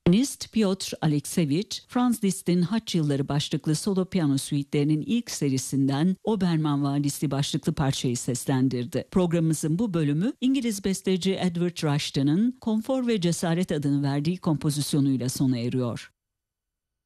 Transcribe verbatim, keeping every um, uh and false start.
Piyanist Piotr Alekseyevich, Franz Liszt'in Haç Yılları başlıklı solo piyano suitelerinin ilk serisinden Obermann Valisi başlıklı parçayı seslendirdi. Programımızın bu bölümü İngiliz besteci Edward Rushton'ın Konfor ve Cesaret adını verdiği kompozisyonuyla sona eriyor.